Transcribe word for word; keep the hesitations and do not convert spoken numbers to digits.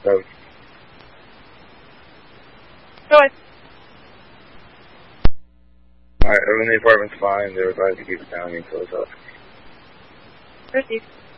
So. Go ahead. Alright, everyone in the apartment's fine. They're advised to keep it down until it's up. Proceed.